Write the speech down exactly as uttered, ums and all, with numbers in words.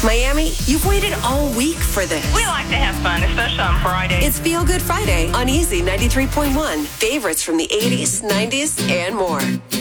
Miami, you've waited all week for this. We like to have fun, especially on Friday. It's Feel Good Friday on Easy ninety-three point one. Favorites from the eighties, nineties, and more.